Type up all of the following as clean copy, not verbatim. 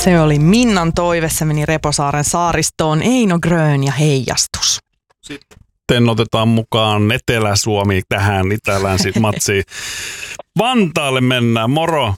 Se oli Minnan toive, se meni Reposaaren saaristoon, Eino Grön ja Heijastus. Sitten otetaan mukaan Etelä-Suomi tähän Itä-Länsi-matsiin. Vantaalle mennään, moro.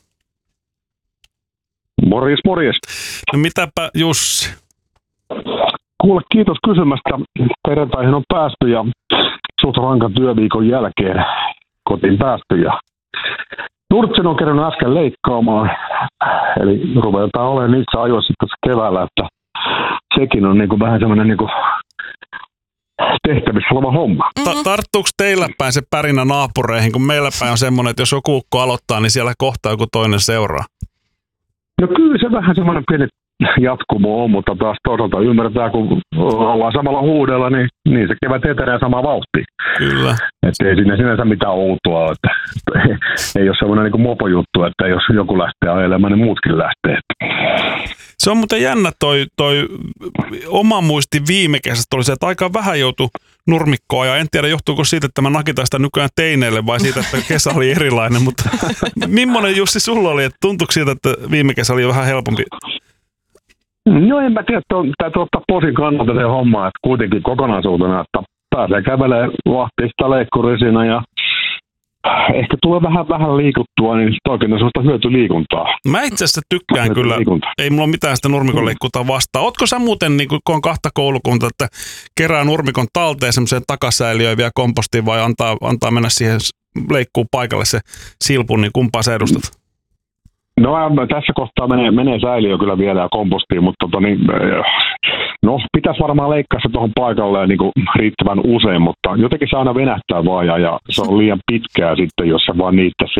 Morjes, morjes. No mitäpä Jussi? Kuule, kiitos kysymästä. Perjantaihin on päästy ja suht rankan työviikon jälkeen kotiin päästy. Ja Nurtsen on kerran äsken leikkaamaan, eli ruvetaan olemaan niissä ajoissa tässä keväällä, että sekin on niinku vähän semmoinen niinku tehtävissä oleva homma. Tarttuuko teillä päin se pärinä naapureihin, kun meillä päin on semmoinen, että jos joku ukko aloittaa, niin siellä kohtaa joku toinen seuraa? No kyllä se vähän semmoinen pieni jatkumo on, mutta taas toisaalta ymmärtää, kun ollaan samalla huudella, niin se kevät etenee samaa vauhtia. Kyllä. Että ei siinä sinänsä mitään outoa, että ei ole semmoinen niin mopojuttu, että jos joku lähtee ajelemaan, niin muutkin lähtee. Se on muuten jännä toi oma muisti viime kesästä oli se, että aika vähän joutui nurmikkoa ja en tiedä johtuuko siitä, että mä nakitan sitä nykyään teineille vai siitä, että kesä oli erilainen, mutta millainen Jussi sulla oli, että tuntuiko siitä, että viime kesä oli vähän helpompi? No en mä tiedä, täytyy ottaa posin kannalta se homma, että kuitenkin kokonaisuutena, että pääsee kävelemään vahtista leikkurisina ja ehkä tulee vähän liikuttua, niin oikein on sellaista hyötyliikuntaa. Mä itse asiassa tykkään kyllä, ei mulla ole mitään sitä nurmikonleikkuuta vastaan. Ootko sä muuten, niin kun on kahta koulukunta, että kerää nurmikon talteen semmoiseen takasäiliöön vielä kompostiin vai antaa mennä siihen leikkuun paikalle se silpun, niin kumpaa sä edustat? No tässä kohtaa menee säiliö kyllä vielä ja kompostiin, mutta no pitäisi varmaan leikkaa se tuohon paikalle niin kuin riittävän usein, mutta jotenkin se aina venähtää vaan ja se on liian pitkää sitten, jos se vaan niittää